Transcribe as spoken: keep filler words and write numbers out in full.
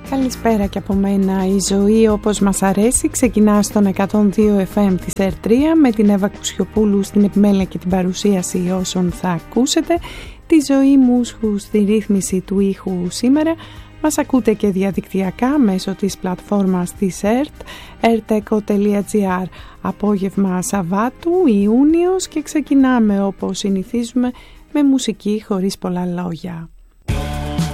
Καλησπέρα και από μένα. Η ζωή όπως μας αρέσει ξεκινά στον εκατόν δύο εφ εμ της ερ τρία με την Εύα Κουσιοπούλου στην επιμέλεια και την παρουσίαση όσων θα ακούσετε. Τη ζωή μουσχου στη ρύθμιση του ήχου σήμερα. Μας ακούτε και διαδικτυακά μέσω της πλατφόρμας της ΕΡΤ, ερτέκο τελεία τζι άρ. Απόγευμα Σαββάτου, Ιούνιος, και ξεκινάμε όπως συνηθίζουμε με μουσική χωρίς πολλά λόγια.